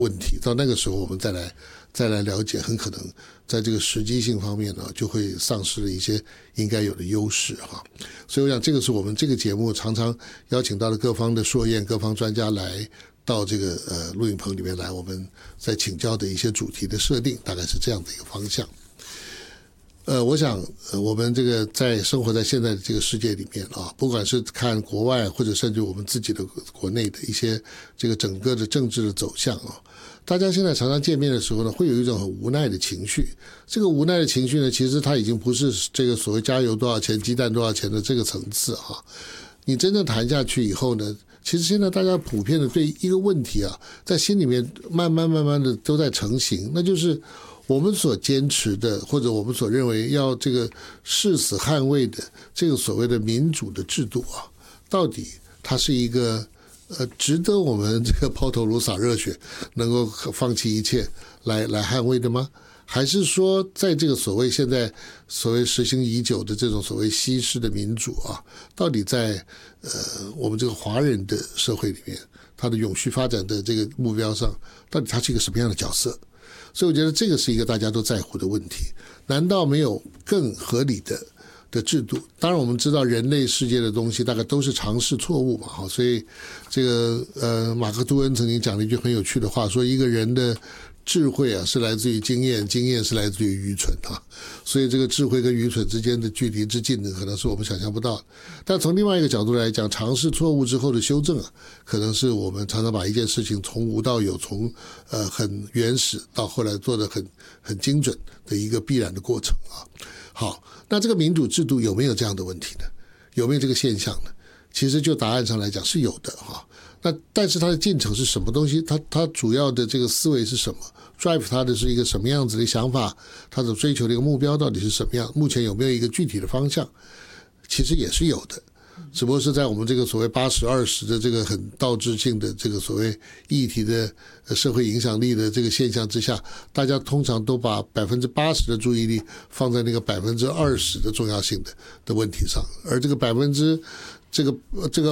问题，到那个时候我们再来了解，很可能在这个时机性方面呢，就会丧失了一些应该有的优势哈。所以我想，这个是我们这个节目常常邀请到的各方的硕彦、各方专家来到这个录影棚里面来，我们在请教的一些主题的设定，大概是这样的一个方向。我想我们这个在生活在现在的这个世界里面啊，不管是看国外或者甚至我们自己的国内的一些这个整个的政治的走向啊，大家现在常常见面的时候呢，会有一种很无奈的情绪。这个无奈的情绪呢，其实它已经不是这个所谓加油多少钱、鸡蛋多少钱的这个层次啊。你真正谈下去以后呢，其实现在大家普遍的对一个问题啊，在心里面慢慢的都在成型，那就是我们所坚持的，或者我们所认为要这个誓死捍卫的这个所谓的民主的制度啊，到底它是一个值得我们这个抛头颅洒热血，能够放弃一切来捍卫的吗？还是说，在这个所谓现在所谓实行已久的这种所谓西式的民主啊，到底在我们这个华人的社会里面，它的永续发展的这个目标上，到底它是一个什么样的角色？所以我觉得这个是一个大家都在乎的问题。难道没有更合理的制度？当然我们知道人类世界的东西大概都是尝试错误嘛，所以这个马克吐温曾经讲了一句很有趣的话，说一个人的智慧啊是来自于经验，经验是来自于愚蠢啊。所以这个智慧跟愚蠢之间的距离之近呢，可能是我们想象不到的。但从另外一个角度来讲，尝试错误之后的修正啊，可能是我们常常把一件事情从无到有，从很原始到后来做得很精准的一个必然的过程啊。好，那这个民主制度有没有这样的问题呢？有没有这个现象呢？其实就答案上来讲是有的哈。那但是它的进程是什么东西？它主要的这个思维是什么 ？drive 它的是一个什么样子的想法？它所追求的一个目标到底是什么样？目前有没有一个具体的方向？其实也是有的，只不过是在我们这个所谓80-20的这个很倒置性的这个所谓议题的社会影响力的这个现象之下，大家通常都把80%的注意力放在那个20%的重要性的问题上，而这个这个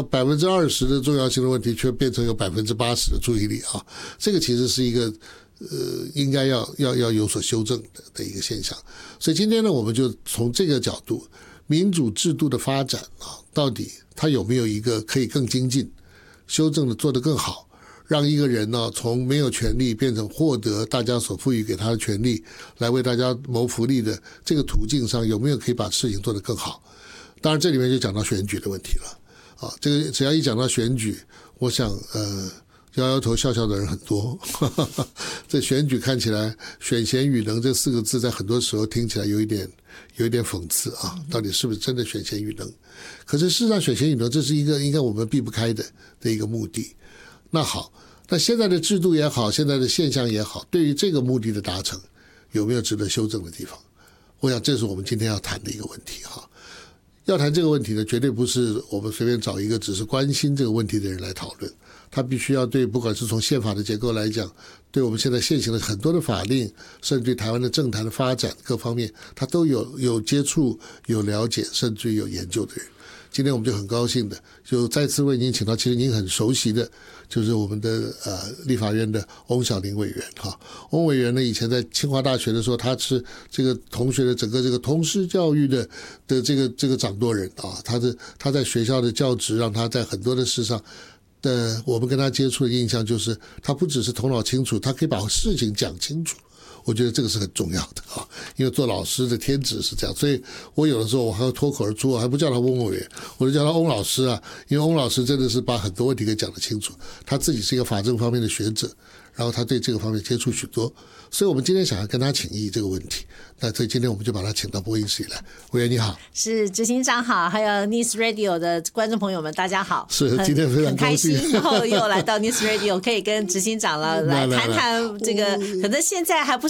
20%的重要性的问题却变成有80%的注意力啊，这个其实是一个应该要有所修正的一个现象。所以今天呢，我们就从这个角度，民主制度的发展啊，到底它有没有一个可以更精进、修正的做得更好，让一个人呢从没有权利变成获得大家所赋予给他的权利，来为大家谋福利的这个途径上，有没有可以把事情做得更好？当然这里面就讲到选举的问题了啊，这个只要一讲到选举，我想摇摇头笑笑的人很多这选举看起来选贤与能这4个字在很多时候听起来有一点讽刺啊，到底是不是真的选贤与能？可是事实上选贤与能这是一个应该我们避不开的一个目的。那好，那现在的制度也好，现在的现象也好，对于这个目的的达成有没有值得修正的地方？我想这是我们今天要谈的一个问题哈。要谈这个问题呢，绝对不是我们随便找一个只是关心这个问题的人来讨论，他必须要对不管是从宪法的结构来讲，对我们现在现行的很多的法令，甚至对台湾的政坛的发展各方面，他都有接触、有了解，甚至有研究的人。今天我们就很高兴的，就再次为您请到，其实您很熟悉的，就是我们的立法院的翁小玲委员哈。翁委员呢，以前在清华大学的时候，他是这个同学的整个这个通识教育的这个掌舵人啊。他在学校的教职，让他在很多的事上我们跟他接触的印象就是，他不只是头脑清楚，他可以把事情讲清楚。我觉得这个是很重要的啊，因为做老师的天职是这样，所以我有的时候我还要脱口而出，我还不叫他翁委员，我就叫他翁老师啊，因为翁老师真的是把很多问题给讲得清楚，他自己是一个法政方面的学者，然后他对这个方面接触许多，所以我们今天想要跟他请益这个问题，那所以今天我们就把他请到播音室里来。委员你好。 是执行长好，还有 News Radio 的观众朋友们大家好。 是今天非常高兴很开心，然后又来到 News Radio 可以跟执行长来谈谈这个可能现在还不是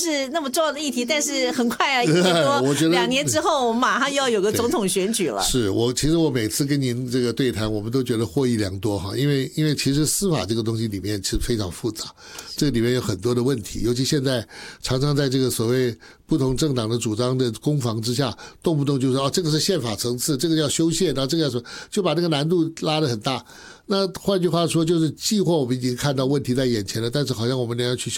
是那么重要的议题，但是很快啊，1年多我觉得 2年之后，我们马上又要有个总统选举了。 是其实我每次跟您这个对谈，我们都觉得获益良多哈，因为其实司法这个东西里面其实非常复杂，这里面有很多的问题，尤其现在常常在这个所谓不同政党的主张的攻防之下，动不动就说这个是宪法层次，这个要修宪，然后这个要说，就把那个难度拉得很大。那换句话说，就是既或我们已经看到问题在眼前了，但是好像我们要去